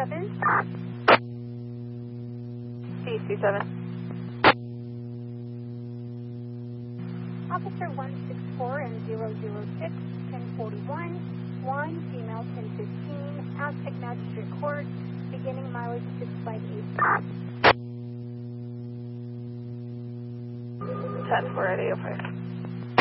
C7. C7. Officer 164 and 006, 1041, 1, female 1015, Aztec Magistrate Court, beginning mileage 658. 10-4 at 805.